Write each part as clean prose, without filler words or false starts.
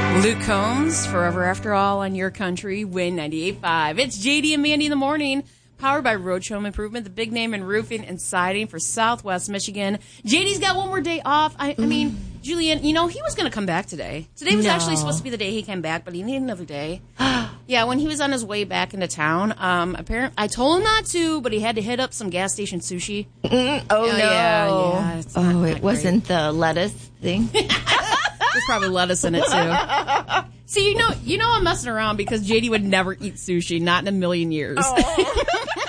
Luke Combs, Forever After All on your country, Win 98.5. It's JD and Mandy in the morning, powered by Roach Home Improvement, the big name in roofing and siding for Southwest Michigan. JD's got one more day off. I mean, Julian, he was going to come back today. Today was actually supposed to be the day he came back, but he needed another day. Yeah, when he was on his way back into town, apparently I told him not to, but he had to hit up some gas station sushi. Oh, no. Yeah, it wasn't the lettuce thing? There's probably lettuce in it, too. See, you know I'm messing around because JD would never eat sushi, not in a million years. Oh.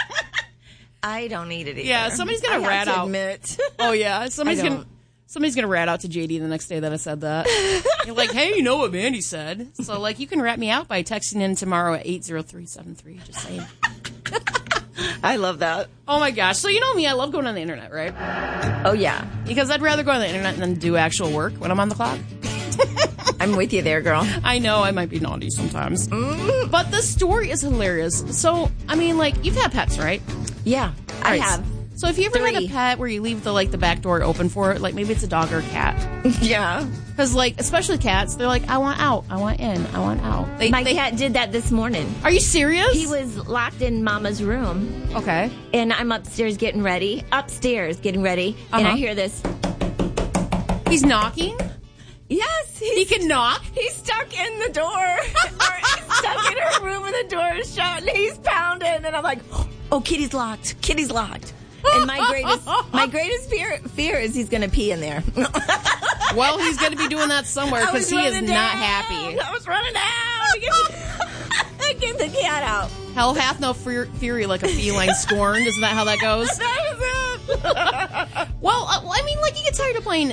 I don't eat it either. Yeah, somebody's going to rat out. Admit. Oh, yeah. Somebody's going to rat out to JD the next day that I said that. You're like, hey, you know what Mandy said. So, you can rat me out by texting in tomorrow at 80373. Just saying. I love that. Oh, my gosh. So, you know me. I love going on the internet, right? Oh, yeah. Because I'd rather go on the internet than do actual work when I'm on the clock. I'm with you there, girl. I know I might be naughty sometimes. But the story is hilarious. So, you've had pets, right? Yeah, I have. So if you ever had a pet where you leave the back door open for it, maybe it's a dog or a cat. Yeah. Because, especially cats, they're like, I want out, I want in, I want out. My cat did that this morning. Are you serious? He was locked in Mama's room. Okay. And I'm upstairs getting ready. And I hear this. He's knocking? Yes. He can knock? He's stuck in the door. Or he's stuck in her room and the door is shut and he's pounding. And I'm like, oh, Kitty's locked. And my greatest fear is he's going to pee in there. Well, he's going to be doing that somewhere because he is not happy. I was running down to get the cat out. Hell hath no fury like a feline scorned. Isn't that how that goes? That was it. Well, you get tired of playing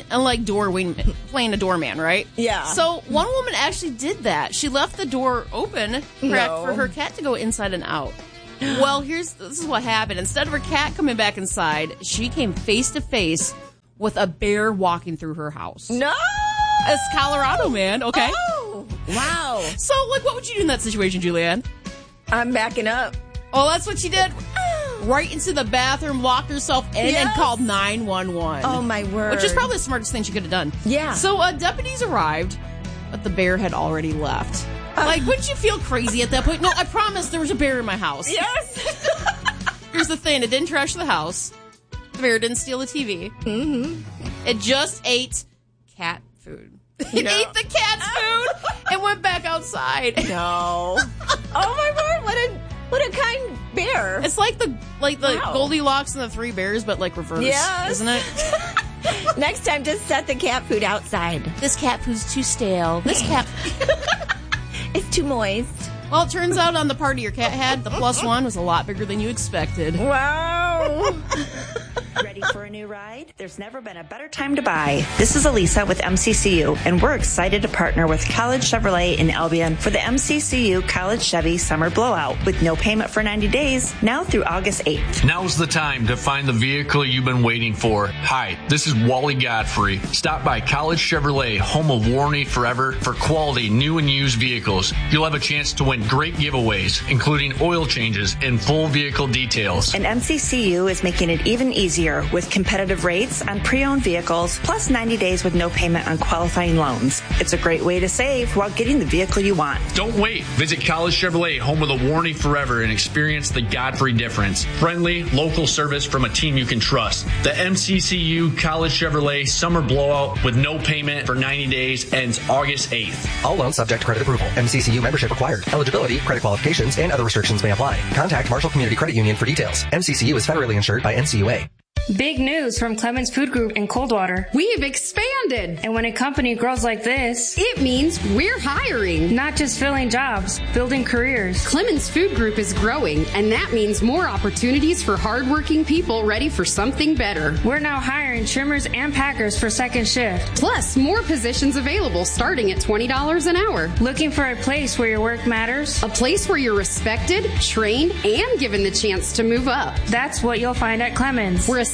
a doorman, right? Yeah. So one woman actually did that. She left the door open cracked for her cat to go inside and out. Well, this is what happened. Instead of her cat coming back inside, she came face to face with a bear walking through her house. No! It's Colorado, man, okay? Oh, wow. So, what would you do in that situation, Julianne? I'm backing up. Oh, that's what she did? Right into the bathroom, locked herself in, and called 911. Oh, my word. Which is probably the smartest thing she could have done. Yeah. So, deputies arrived, but the bear had already left. Wouldn't you feel crazy at that point? No, I promise there was a bear in my house. Yes. Here's the thing. It didn't trash the house. The bear didn't steal the TV. Mm-hmm. It just ate cat food. It ate the cat's food and went back outside. No. Oh, my word. What a kind bear. It's like the Goldilocks and the Three Bears, but reverse. Yes. Isn't it? Next time, just set the cat food outside. This cat food's too stale. This cat... It's too moist. Well, it turns out on the party your cat had, the +1 was a lot bigger than you expected. Wow. Ready for a new ride? There's never been a better time to buy. This is Elisa with MCCU, and we're excited to partner with College Chevrolet in Albion for the MCCU College Chevy Summer Blowout with no payment for 90 days, now through August 8th. Now's the time to find the vehicle you've been waiting for. Hi, this is Wally Godfrey. Stop by College Chevrolet, home of Warranty Forever, for quality new and used vehicles. You'll have a chance to win great giveaways, including oil changes and full vehicle details. And MCCU is making it even easier with competitive rates on pre-owned vehicles, plus 90 days with no payment on qualifying loans. It's a great way to save while getting the vehicle you want. Don't wait. Visit College Chevrolet, home of the Warranty Forever, and experience the Godfrey difference. Friendly, local service from a team you can trust. The MCCU College Chevrolet Summer Blowout with no payment for 90 days ends August 8th. All loans subject to credit approval. MCCU membership required. Eligibility, credit qualifications, and other restrictions may apply. Contact Marshall Community Credit Union for details. MCCU is federally insured by NCUA. Big news from Clemens Food Group in Coldwater. We've expanded. And when a company grows like this, it means we're hiring. Not just filling jobs, building careers. Clemens Food Group is growing, and that means more opportunities for hardworking people ready for something better. We're now hiring trimmers and packers for second shift. Plus, more positions available starting at $20 an hour. Looking for a place where your work matters? A place where you're respected, trained, and given the chance to move up. That's what you'll find at Clemens. We're a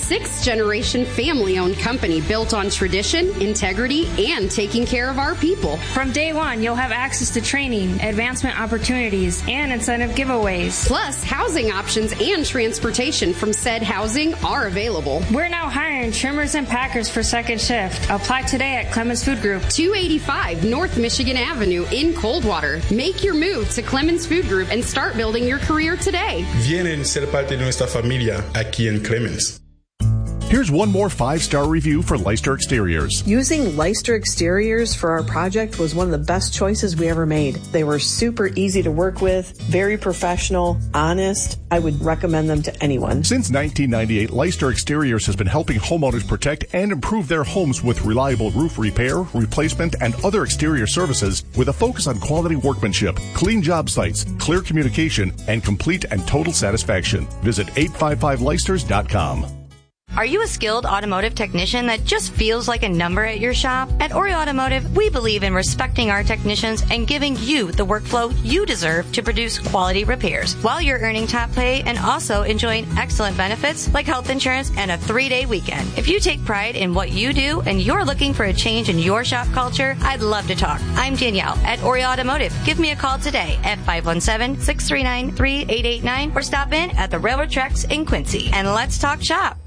sixth-generation family-owned company built on tradition, integrity, and taking care of our people. From day one, you'll have access to training, advancement opportunities, and incentive giveaways. Plus, housing options and transportation from said housing are available. We're now hiring trimmers and packers for second shift. Apply today at Clemens Food Group, 285 North Michigan Avenue in Coldwater. Make your move to Clemens Food Group and start building your career today. Vienen ser parte de nuestra familia aquí en Clemens. Here's one more 5-star review for Leicester Exteriors. Using Leicester Exteriors for our project was one of the best choices we ever made. They were super easy to work with, very professional, honest. I would recommend them to anyone. Since 1998, Leicester Exteriors has been helping homeowners protect and improve their homes with reliable roof repair, replacement, and other exterior services with a focus on quality workmanship, clean job sites, clear communication, and complete and total satisfaction. Visit 855leicesters.com. Are you a skilled automotive technician that just feels like a number at your shop? At Oriole Automotive, we believe in respecting our technicians and giving you the workflow you deserve to produce quality repairs while you're earning top pay and also enjoying excellent benefits like health insurance and a 3-day weekend. If you take pride in what you do and you're looking for a change in your shop culture, I'd love to talk. I'm Danielle at Oriole Automotive. Give me a call today at 517-639-3889 or stop in at the railroad tracks in Quincy and let's talk shop.